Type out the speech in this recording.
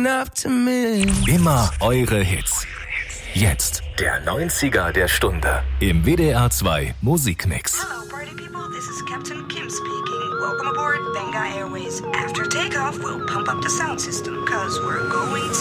enough to miss. Immer eure Hits. Jetzt der 90er der Stunde im WDR 2 Musikmix. Hello, party people. This is Captain Kim speaking. Welcome aboard Benga Airways. After takeoff, we'll pump up the sound system, cause we're going